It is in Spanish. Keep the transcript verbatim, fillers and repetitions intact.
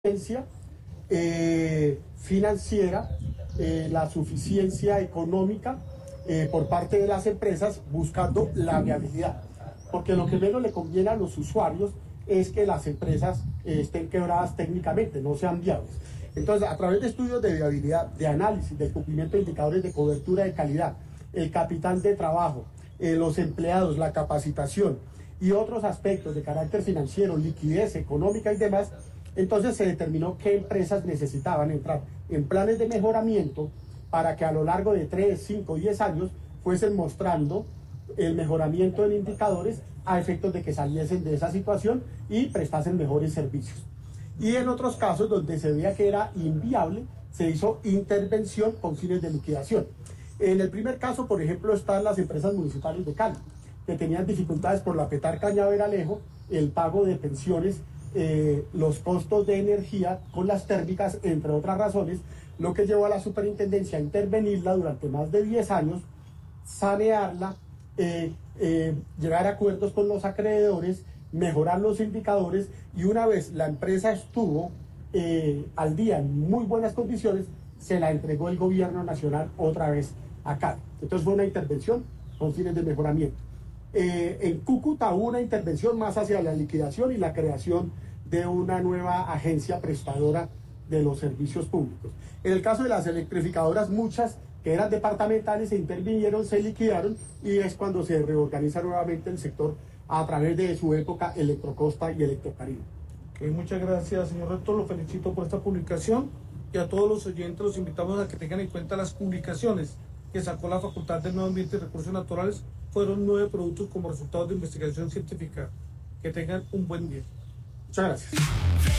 suficiencia eh, financiera, eh, la suficiencia económica eh, por parte de las empresas buscando la viabilidad, porque lo que menos le conviene a los usuarios es que las empresas eh, estén quebradas técnicamente, no sean viables. Entonces, a través de estudios de viabilidad, de análisis, del cumplimiento de indicadores de cobertura de calidad, el capital de trabajo, eh, los empleados, la capacitación y otros aspectos de carácter financiero, liquidez económica y demás, entonces se determinó qué empresas necesitaban entrar en planes de mejoramiento para que a lo largo de tres, cinco, diez años fuesen mostrando el mejoramiento en indicadores a efectos de que saliesen de esa situación y prestasen mejores servicios. Y en otros casos donde se veía que era inviable, se hizo intervención con fines de liquidación. En el primer caso, por ejemplo, están las empresas municipales de Cali, que tenían dificultades por la Petar Cañaveralejo, el pago de pensiones, eh, los costos de energía con las térmicas, entre otras razones, lo que llevó a la superintendencia a intervenirla durante más de diez años, sanearla, eh, eh, llegar a acuerdos con los acreedores, mejorar los indicadores, y una vez la empresa estuvo eh, al día en muy buenas condiciones, se la entregó el gobierno nacional otra vez acá. Entonces fue una intervención con fines de mejoramiento. Eh, en Cúcuta hubo una intervención más hacia la liquidación y la creación de una nueva agencia prestadora de los servicios públicos. En el caso de las electrificadoras, muchas que eran departamentales se intervinieron, se liquidaron, y es cuando se reorganiza nuevamente el sector a través de su época Electrocosta y Electrocaribe. Okay, muchas gracias, señor rector, lo felicito por esta publicación, y a todos los oyentes los invitamos a que tengan en cuenta las publicaciones que sacó la Facultad de Medio Ambiente y Recursos Naturales. Fueron nueve productos como resultado de investigación científica. Que tengan un buen día. Muchas gracias.